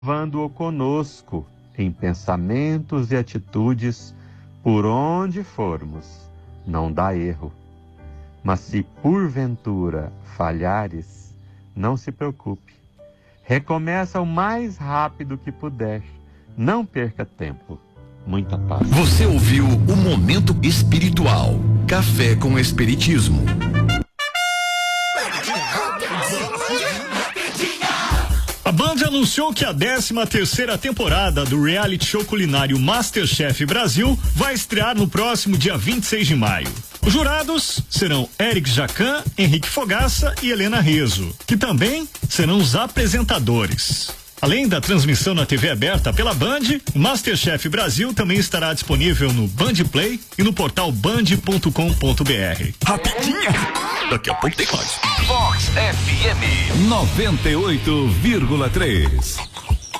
levando-o conosco em pensamentos e atitudes por onde formos. Não dá erro. Mas se porventura falhares, não se preocupe. Recomeça o mais rápido que puder. Não perca tempo. Muita paz. Você ouviu o Momento Espiritual. Café com Espiritismo. A Band anunciou que a 13ª temporada do reality show culinário MasterChef Brasil vai estrear no próximo dia 26 de maio. Os jurados serão Eric Jacan, Henrique Fogaça e Helena Rezo, que também serão os apresentadores. Além da transmissão na TV aberta pela Band, o MasterChef Brasil também estará disponível no Band Play e no portal band.com.br. Rapidinha! Daqui a pouco tem mais. Vox FM 98,3.